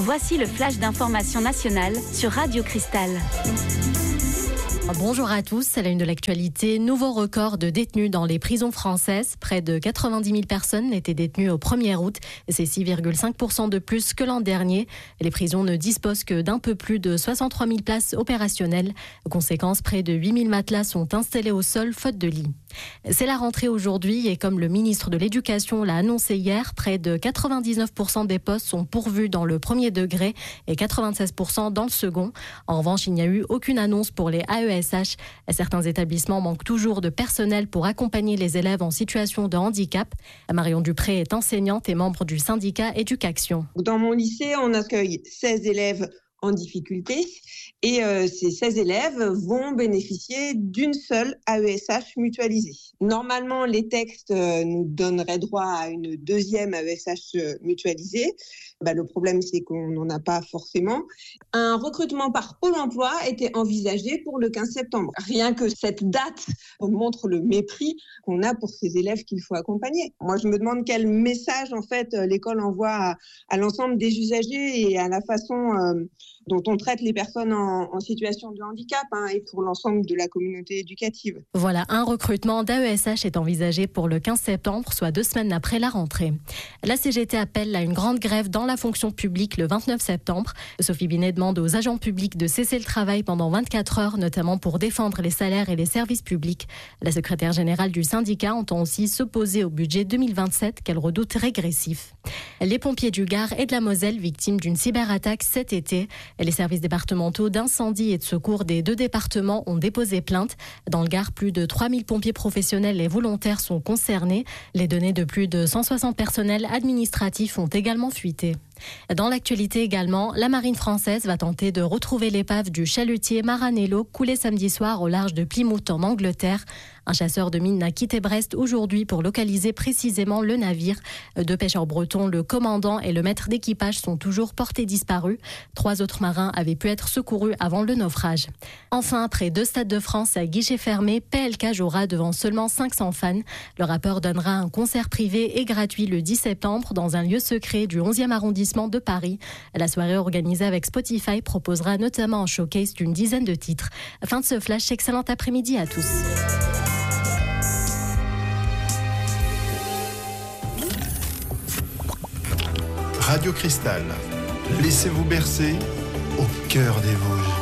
Voici le flash d'information nationale sur Radio Cristal. Bonjour à tous, à la une de l'actualité, nouveau record de détenus dans les prisons françaises. Près de 90 000 personnes étaient détenues au 1er août. C'est 6,5% de plus que l'an dernier. Les prisons ne disposent que d'un peu plus de 63 000 places opérationnelles. Conséquence, près de 8 000 matelas sont installés au sol faute de lit. C'est la rentrée aujourd'hui et comme le ministre de l'Éducation l'a annoncé hier, près de 99% des postes sont pourvus dans le premier degré et 96% dans le second. En revanche, il n'y a eu aucune annonce pour les AESH. Certains établissements manquent toujours de personnel pour accompagner les élèves en situation de handicap. Marion Dupré est enseignante et membre du syndicat Éducation. Dans mon lycée, on accueille 16 élèves en difficulté et ces 16 élèves vont bénéficier d'une seule AESH mutualisée. Normalement, les textes nous donneraient droit à une deuxième AESH mutualisée. Le problème, c'est qu'on n'en a pas forcément. Un recrutement par Pôle emploi était envisagé pour le 15 septembre. Rien que cette date montre le mépris qu'on a pour ces élèves qu'il faut accompagner. Moi, je me demande quel message, en fait, l'école envoie à l'ensemble des usagers et à la façon dont on traite les personnes en situation de handicap et pour l'ensemble de la communauté éducative. Voilà, un recrutement d'AESH est envisagé pour le 15 septembre, soit 2 semaines après la rentrée. La CGT appelle à une grande grève dans la fonction publique le 29 septembre. Sophie Binet demande aux agents publics de cesser le travail pendant 24 heures, notamment pour défendre les salaires et les services publics. La secrétaire générale du syndicat entend aussi s'opposer au budget 2027 qu'elle redoute régressif. Les pompiers du Gard et de la Moselle victimes d'une cyberattaque cet été. Les services départementaux d'incendie et de secours des 2 départements ont déposé plainte. Dans le Gard, plus de 3000 pompiers professionnels et volontaires sont concernés. Les données de plus de 160 personnels administratifs ont également fuité. Dans l'actualité également, la marine française va tenter de retrouver l'épave du chalutier Maranello coulé samedi soir au large de Plymouth en Angleterre. Un chasseur de mines a quitté Brest aujourd'hui pour localiser précisément le navire. 2 pêcheurs bretons, le commandant et le maître d'équipage sont toujours portés disparus. 3 autres marins avaient pu être secourus avant le naufrage. Enfin, après 2 stades de France à guichet fermé, PLK jouera devant seulement 500 fans. Le rappeur donnera un concert privé et gratuit le 10 septembre dans un lieu secret du 11e arrondissement de Paris. La soirée organisée avec Spotify proposera notamment un showcase d'une dizaine de titres. Fin de ce flash, excellent après-midi à tous. Radio Cristal, laissez-vous bercer au cœur des Vosges.